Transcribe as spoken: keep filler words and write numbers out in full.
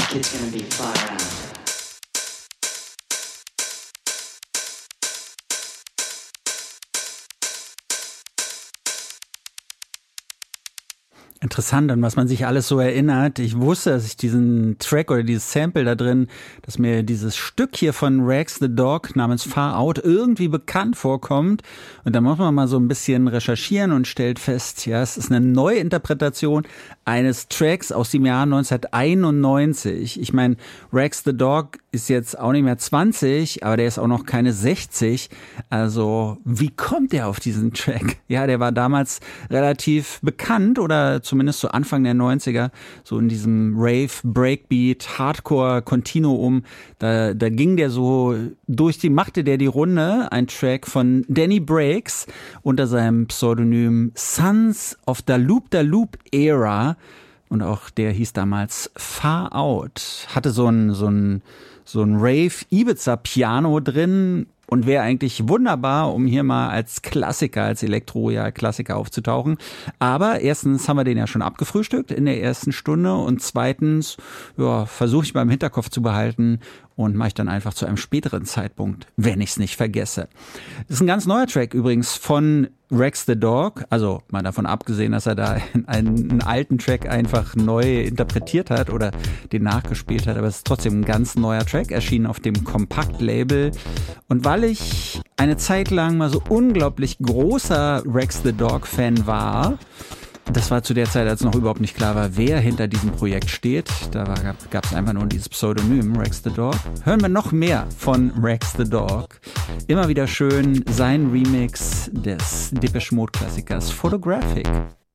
It's gonna be far out. Interessant, an was man sich alles so erinnert. Ich wusste, dass ich diesen Track oder dieses Sample da drin, dass mir dieses Stück hier von Rags the Dog namens Far Out irgendwie bekannt vorkommt. Und da muss man mal so ein bisschen recherchieren und stellt fest, ja, es ist eine Neuinterpretation eines Tracks aus dem Jahr neunzehnhunderteinundneunzig. Ich meine, Rags the Dog ist jetzt auch nicht mehr zwanzig, aber der ist auch noch keine sechzig. Also, wie kommt der auf diesen Track? Ja, der war damals relativ bekannt oder zumindest so Anfang der neunziger, so in diesem Rave, Breakbeat, Hardcore Continuum, da, da ging der so durch die, machte der die Runde, ein Track von Danny Breaks unter seinem Pseudonym Sons of the Loop the Loop Era und auch der hieß damals Far Out, hatte so ein, so ein, so ein Rave Ibiza Piano drin, und wäre eigentlich wunderbar, um hier mal als Klassiker, als Elektro-Klassiker aufzutauchen. Aber erstens haben wir den ja schon abgefrühstückt in der ersten Stunde und zweitens ja, versuche ich mal im Hinterkopf zu behalten und mache ich dann einfach zu einem späteren Zeitpunkt, wenn ich es nicht vergesse. Das ist ein ganz neuer Track übrigens von Rags the Dog, also mal davon abgesehen, dass er da einen, einen alten Track einfach neu interpretiert hat oder den nachgespielt hat, aber es ist trotzdem ein ganz neuer Track, erschienen auf dem Kompakt-Label. Und weil ich eine Zeit lang mal so unglaublich großer Rags the Dog-Fan war, das war zu der Zeit, als noch überhaupt nicht klar war, wer hinter diesem Projekt steht. Da gab es einfach nur dieses Pseudonym, Rags the Dog. Hören wir noch mehr von Rags the Dog. Immer wieder schön sein Remix des Depeche Mode Klassikers Photographic.